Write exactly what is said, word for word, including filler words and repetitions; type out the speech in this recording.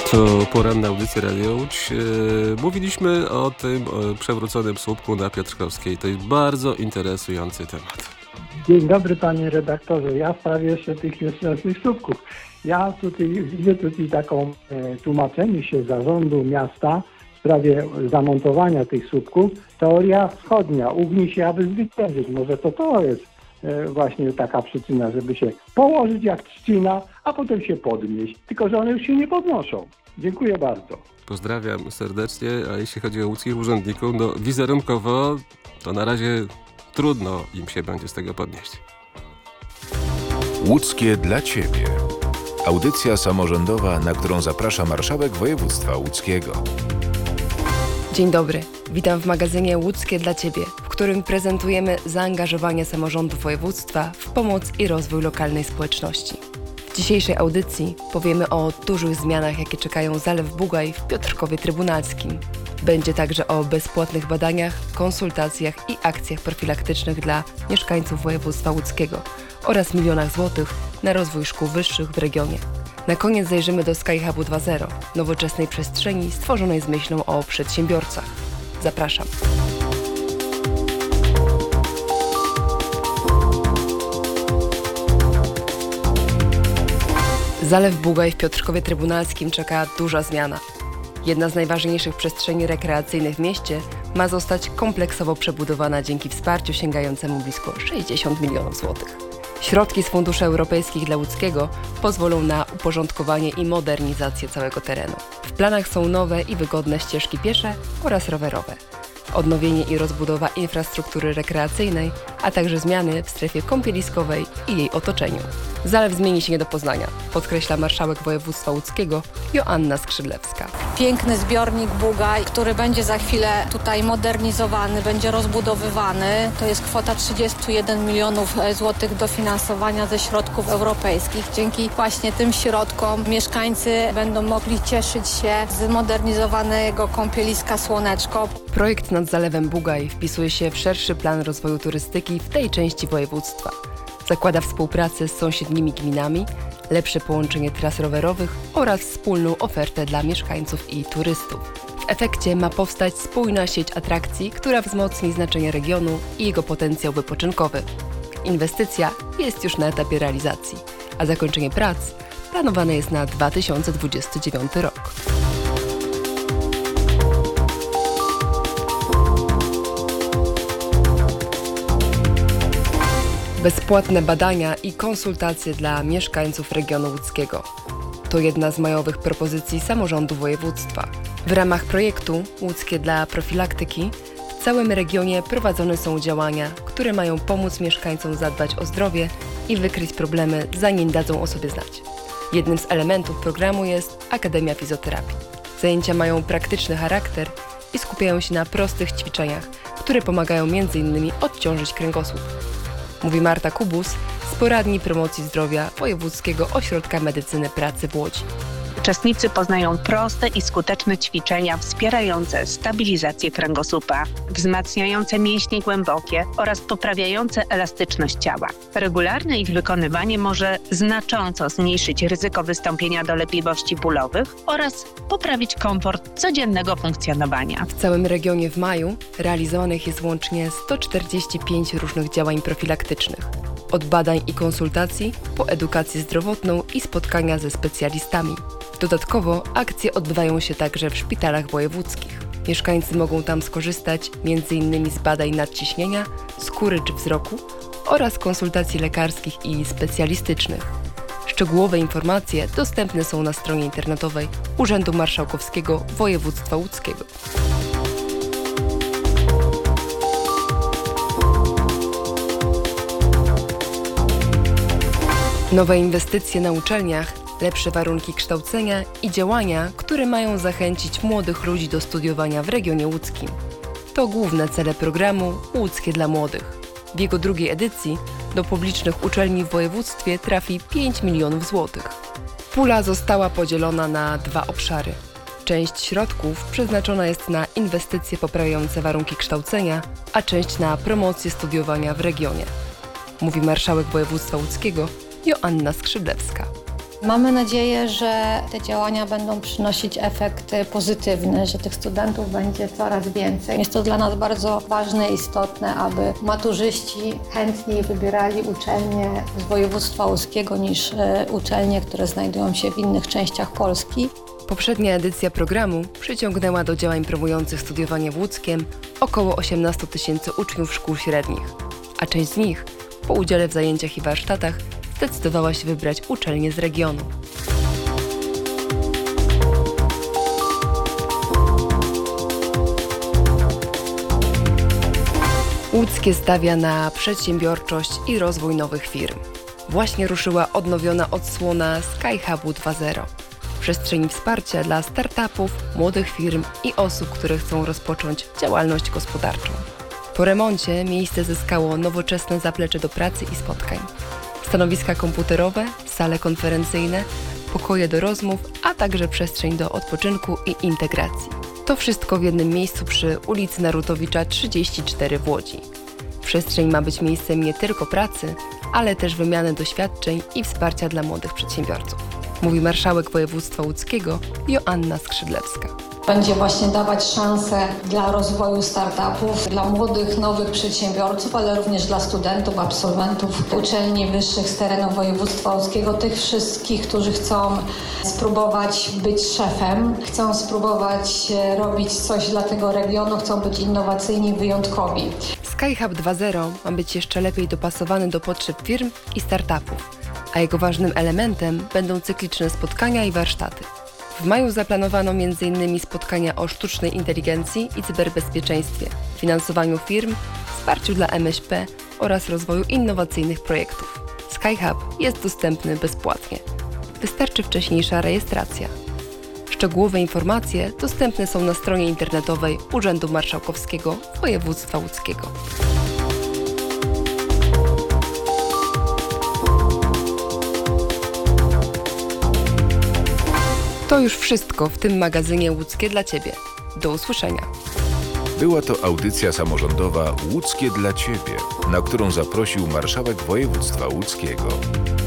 To poranna audycja Radio Łódź. E, mówiliśmy o tym o przewróconym słupku na Piotrkowskiej. To jest bardzo interesujący temat. Dzień dobry panie redaktorze. Ja w sprawie jeszcze tych nieszczęsnych słupków. Ja tutaj widzę tutaj taką e, tłumaczenie się zarządu miasta w sprawie zamontowania tych słupków. Teoria wschodnia. Ugnij się, aby zwyciężyć. Może to to jest e, właśnie taka przyczyna, żeby się położyć jak trzcina, a potem się podnieść. Tylko że one już się nie podnoszą. Dziękuję bardzo. Pozdrawiam serdecznie, a jeśli chodzi o łódzkich urzędników, no wizerunkowo to na razie trudno im się będzie z tego podnieść. Łódzkie dla Ciebie. Audycja samorządowa, na którą zaprasza marszałek województwa łódzkiego. Dzień dobry, witam w magazynie Łódzkie dla Ciebie, w którym prezentujemy zaangażowanie samorządu województwa w pomoc i rozwój lokalnej społeczności. W dzisiejszej audycji powiemy o dużych zmianach, jakie czekają Zalew Bugaj w Piotrkowie Trybunalskim. Będzie także o bezpłatnych badaniach, konsultacjach i akcjach profilaktycznych dla mieszkańców województwa łódzkiego oraz milionach złotych na rozwój szkół wyższych w regionie. Na koniec zajrzymy do SkyHubu dwa zero, nowoczesnej przestrzeni stworzonej z myślą o przedsiębiorcach. Zapraszam. Zalew Bugaj w Piotrkowie Trybunalskim czeka duża zmiana. Jedna z najważniejszych przestrzeni rekreacyjnych w mieście ma zostać kompleksowo przebudowana dzięki wsparciu sięgającemu blisko sześćdziesiąt milionów złotych. Środki z funduszy europejskich dla łódzkiego pozwolą na uporządkowanie i modernizację całego terenu. W planach są nowe i wygodne ścieżki piesze oraz rowerowe, odnowienie i rozbudowa infrastruktury rekreacyjnej, a także zmiany w strefie kąpieliskowej i jej otoczeniu. Zalew zmieni się nie do poznania, podkreśla marszałek województwa łódzkiego Joanna Skrzydlewska. Piękny zbiornik Bugaj, który będzie za chwilę tutaj modernizowany, będzie rozbudowywany. To jest kwota trzydzieści jeden milionów złotych dofinansowania ze środków europejskich. Dzięki właśnie tym środkom mieszkańcy będą mogli cieszyć się z modernizowanego kąpieliska Słoneczko. Projekt nad Zalewem Bugaj wpisuje się w szerszy plan rozwoju turystyki w tej części województwa. Zakłada współpracę z sąsiednimi gminami, lepsze połączenie tras rowerowych oraz wspólną ofertę dla mieszkańców i turystów. W efekcie ma powstać spójna sieć atrakcji, która wzmocni znaczenie regionu i jego potencjał wypoczynkowy. Inwestycja jest już na etapie realizacji, a zakończenie prac planowane jest na dwa tysiące dwudziesty dziewiąty rok. Bezpłatne badania i konsultacje dla mieszkańców regionu łódzkiego. To jedna z majowych propozycji samorządu województwa. W ramach projektu Łódzkie dla profilaktyki w całym regionie prowadzone są działania, które mają pomóc mieszkańcom zadbać o zdrowie i wykryć problemy, zanim dadzą o sobie znać. Jednym z elementów programu jest Akademia Fizjoterapii. Zajęcia mają praktyczny charakter i skupiają się na prostych ćwiczeniach, które pomagają między innymi odciążyć kręgosłup. Mówi Marta Kubus z Poradni Promocji Zdrowia Wojewódzkiego Ośrodka Medycyny Pracy w Łodzi. Uczestnicy poznają proste i skuteczne ćwiczenia wspierające stabilizację kręgosłupa, wzmacniające mięśnie głębokie oraz poprawiające elastyczność ciała. Regularne ich wykonywanie może znacząco zmniejszyć ryzyko wystąpienia dolegliwości bólowych oraz poprawić komfort codziennego funkcjonowania. W całym regionie w maju realizowanych jest łącznie sto czterdzieści pięć różnych działań profilaktycznych. Od badań i konsultacji po edukację zdrowotną i spotkania ze specjalistami. Dodatkowo akcje odbywają się także w szpitalach wojewódzkich. Mieszkańcy mogą tam skorzystać między innymi z badań nadciśnienia, skóry czy wzroku oraz konsultacji lekarskich i specjalistycznych. Szczegółowe informacje dostępne są na stronie internetowej Urzędu Marszałkowskiego Województwa Łódzkiego. Nowe inwestycje na uczelniach, lepsze warunki kształcenia i działania, które mają zachęcić młodych ludzi do studiowania w regionie łódzkim. To główne cele programu Łódzkie dla Młodych. W jego drugiej edycji do publicznych uczelni w województwie trafi pięć milionów złotych. Pula została podzielona na dwa obszary. Część środków przeznaczona jest na inwestycje poprawiające warunki kształcenia, a część na promocję studiowania w regionie. Mówi marszałek województwa łódzkiego Joanna Skrzydlewska. Mamy nadzieję, że te działania będą przynosić efekt pozytywny, że tych studentów będzie coraz więcej. Jest to dla nas bardzo ważne i istotne, aby maturzyści chętniej wybierali uczelnie z województwa łódzkiego niż uczelnie, które znajdują się w innych częściach Polski. Poprzednia edycja programu przyciągnęła do działań promujących studiowanie w Łódzkiem około osiemnaście tysięcy uczniów szkół średnich, a część z nich po udziale w zajęciach i warsztatach zdecydowała się wybrać uczelnię z regionu. Łódzkie stawia na przedsiębiorczość i rozwój nowych firm. Właśnie ruszyła odnowiona odsłona SkyHubu dwa zero. Przestrzeni wsparcia dla startupów, młodych firm i osób, które chcą rozpocząć działalność gospodarczą. Po remoncie miejsce zyskało nowoczesne zaplecze do pracy i spotkań. Stanowiska komputerowe, sale konferencyjne, pokoje do rozmów, a także przestrzeń do odpoczynku i integracji. To wszystko w jednym miejscu przy ulicy Narutowicza trzydzieści cztery w Łodzi. Przestrzeń ma być miejscem nie tylko pracy, ale też wymiany doświadczeń i wsparcia dla młodych przedsiębiorców, mówi marszałek województwa łódzkiego Joanna Skrzydlewska. Będzie właśnie dawać szansę dla rozwoju startupów, dla młodych, nowych przedsiębiorców, ale również dla studentów, absolwentów uczelni wyższych z terenu województwa łódzkiego, tych wszystkich, którzy chcą spróbować być szefem, chcą spróbować robić coś dla tego regionu, chcą być innowacyjni, wyjątkowi. SkyHub dwa zero ma być jeszcze lepiej dopasowany do potrzeb firm i startupów, a jego ważnym elementem będą cykliczne spotkania i warsztaty. W maju zaplanowano między innymi spotkania o sztucznej inteligencji i cyberbezpieczeństwie, finansowaniu firm, wsparciu dla M S P oraz rozwoju innowacyjnych projektów. SkyHub jest dostępny bezpłatnie. Wystarczy wcześniejsza rejestracja. Szczegółowe informacje dostępne są na stronie internetowej Urzędu Marszałkowskiego Województwa Łódzkiego. To już wszystko w tym magazynie Łódzkie dla Ciebie. Do usłyszenia. Była to audycja samorządowa Łódzkie dla Ciebie, na którą zaprosił marszałek województwa łódzkiego.